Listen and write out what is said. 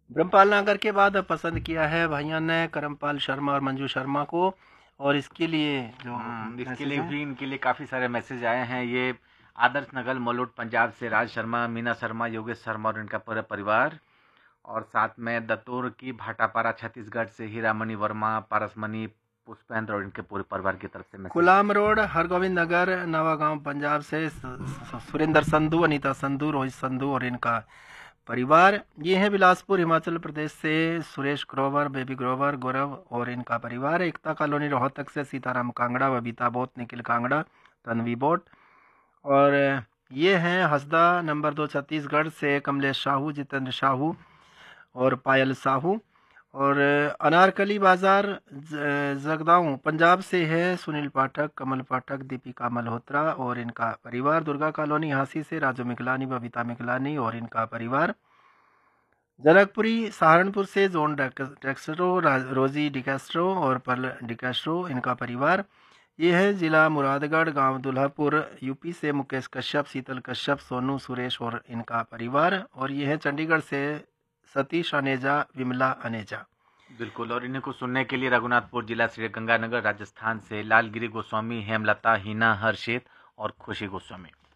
ब्रह्मपाल नागर के बाद अब पसंद किया है भाइयों ने करमपाल शर्मा और मंजू शर्मा को। और इसके लिए जो इसके मैसेज लिए हैं, भी इनके लिए काफ़ी सारे मैसेज आए हैं। ये आदर्श नगर मलोट पंजाब से राज शर्मा, मीना शर्मा, योगेश शर्मा और इनका पूरा परिवार। और साथ में दत्तूर की भाटापारा छत्तीसगढ़ से हीरामणि वर्मा, पारसमणि, पुष्पेंद्र और इनके पूरे परिवार की तरफ से मैसेज। गुलाम रोड हरगोविंद नगर नवागांव पंजाब से सुरेंद्र संधू, अनीता संधू, रोहित संधू और इनका परिवार। ये है बिलासपुर हिमाचल प्रदेश से सुरेश ग्रोवर, बेबी ग्रोवर, गौरव और इनका परिवार। एकता कॉलोनी रोहतक से सीताराम कांगड़ा, बबीता बोत, निखिल कांगड़ा, तन्वी बोट। और ये हैं हसदा नंबर 2 छत्तीसगढ़ से कमलेश साहू, जितेंद्र साहू और पायल साहू। और अनारकली बाजार जगदाऊं पंजाब से है सुनील पाठक, कमल पाठक, दीपिका मल्होत्रा और इनका परिवार। दुर्गा कॉलोनी हांसी से राजू मिगलानी, बबीता मिगलानी और इनका परिवार। जनकपुरी सहारनपुर से जोन डेक्स्ट्रो, रोजी डिकैस्ट्रो और पर्ल डिकैस्ट्रो, इनका परिवार। ये है जिला मुरादगढ़, गांव दुल्हापुर, यूपी से मुकेश कश्यप, शीतल कश्यप, सोनू, सुरेश और इनका परिवार। और ये है चंडीगढ़ से सतीश अनेजा, विमला अनेजा। बिल्कुल। और इन्हीं को सुनने के लिए रघुनाथपुर जिला श्री गंगानगर राजस्थान से लालगिरी गोस्वामी, हेमलता, हिना, हर्षित और खुशी गोस्वामी।